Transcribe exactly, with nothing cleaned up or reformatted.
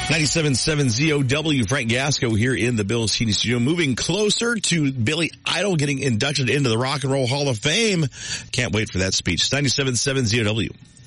ninety-seven point seven Z O W, Frank Gasco here in the Bills Heating Studio, moving closer to Billy Idol getting inducted into the Rock and Roll Hall of Fame. Can't wait for that speech. ninety-seven point seven Z O W.